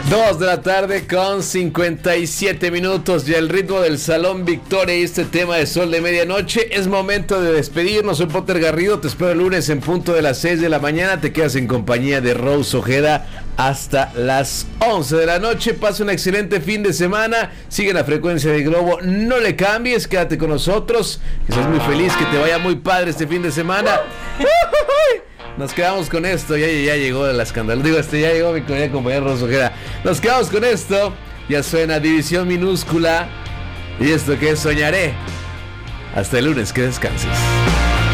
2:57 ya el ritmo del Salón Victoria y este tema de Sol de Medianoche. Es momento de despedirnos. Soy Potter Garrido, te espero el lunes en punto de las 6 de la mañana. Te quedas en compañía de Rose Ojeda hasta las 11 de la noche. Pasa un excelente fin de semana. Sigue la frecuencia de Globo, no le cambies, quédate con nosotros. Que seas muy feliz, que te vaya muy padre este fin de semana. Nos quedamos con esto, ya llegó la escándalo. Ya llegó mi compañera Rose Ojeda. Nos quedamos con esto. Ya suena División Minúscula. Y esto que es Soñaré. Hasta el lunes, que descanses.